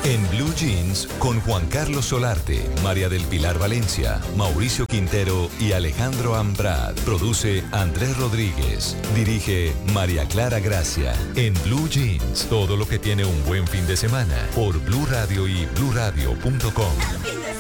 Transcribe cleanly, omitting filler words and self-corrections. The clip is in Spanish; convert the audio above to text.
En Blue Jeans, con Juan Carlos Solarte, María del Pilar Valencia, Mauricio Quintero y Alejandro Ambrad. Produce Andrés Rodríguez. Dirige María Clara Gracia. En Blue Jeans, todo lo que tiene un buen fin de semana. Por Blue Radio y bluradio.com.